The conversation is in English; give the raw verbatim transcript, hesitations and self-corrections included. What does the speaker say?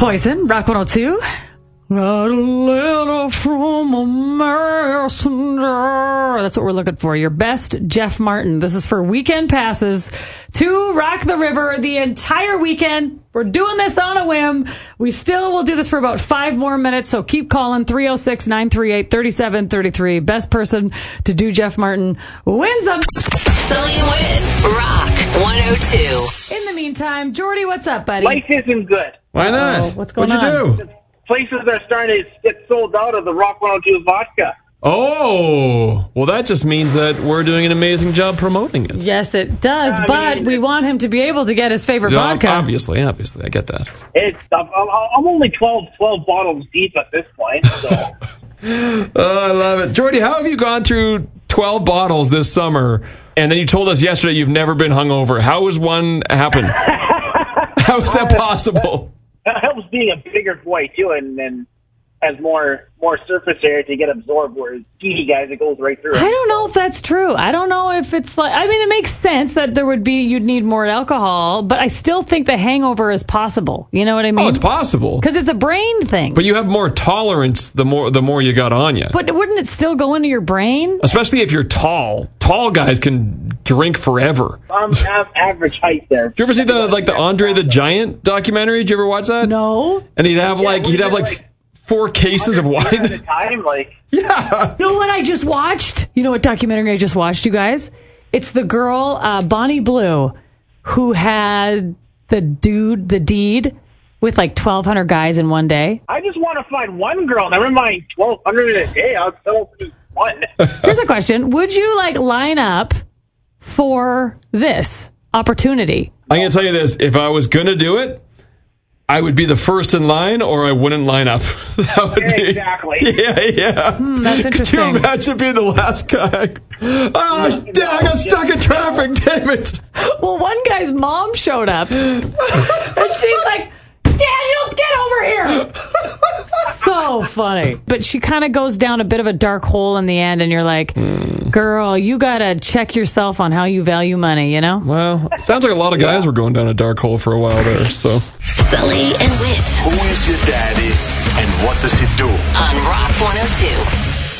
Poison, Rock one oh two. Got a letter from a messenger. That's what we're looking for. Your best Jeff Martin. This is for weekend passes to Rock the River the entire weekend. We're doing this on a whim. We still will do this for about five more minutes, so keep calling. three oh six, nine three eight, three seven three three. Best person to do Jeff Martin wins them. Sully and Whit, Rock one oh two. In the meantime, Jordy, what's up, buddy? Life isn't good. Why not? Oh, what's going What'd on? you do? Places are starting to get sold out of the Rock one oh two vodka. Oh, well, that just means that we're doing an amazing job promoting it. Yes, it does, I but mean, we want him to be able to get his favorite Yeah, vodka. Obviously, obviously, I get that. It's I'm, I'm only twelve, twelve bottles deep at this point. So Oh, I love it. Jordy, how have you gone through twelve bottles this summer? And then you told us yesterday you've never been hungover. How has one happened? How is that possible? that helps being a bigger boy too, and and has more more surface area to get absorbed. Whereas skinny guys, it goes right through. I don't know if that's true. I don't know if it's like, I mean, it makes sense that there would be, you'd need more alcohol, but I still think the hangover is possible. You know what I mean? Oh, it's possible. Because it's a brain thing. But you have more tolerance the more the more you got on you. But wouldn't it still go into your brain? Especially if you're tall. Tall guys can drink forever. I'm av- average height there. Did you ever see the like the Andre the Giant documentary? Did you ever watch that? No. And he'd have like Yeah, he'd have like, like four cases of At a wine. time, like Yeah. You know what I just watched? You know what documentary I just watched, you guys? It's the girl, uh, Bonnie Blue, who had the dude, the deed, with like twelve hundred guys in one day. I just want to find one girl. Never mind twelve hundred in a day. I'll settle for just one. Here's a question. Would you like line up for this opportunity? I'm gonna tell you this: if I was gonna do it, I would be the first in line, or I wouldn't line up. That would be Exactly. Yeah, yeah. Hmm, that's Could interesting. you imagine being the last guy? Oh, damn, I got stuck in traffic. Damn it! Well, one guy's mom showed up, and she's like, Daniel, get over here! So funny. But she kind of goes down a bit of a dark hole in the end, and you're like, girl, you gotta check yourself on how you value money, you know? Well, sounds like a lot of guys were going down a dark hole for a while there. So Sully and Whit Who is your daddy and what does he do? on Rock one oh two.